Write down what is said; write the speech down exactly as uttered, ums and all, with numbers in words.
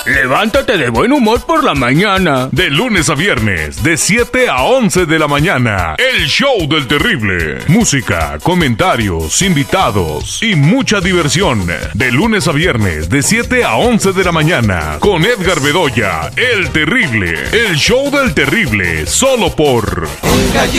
Levántate de buen humor por la mañana. De lunes a viernes, de siete a once de la mañana. El show del terrible. Música, comentarios, invitados y mucha diversión. De lunes a viernes, de siete a once de la mañana. Con Edgar Bedoya, el terrible. El show del terrible. Solo por...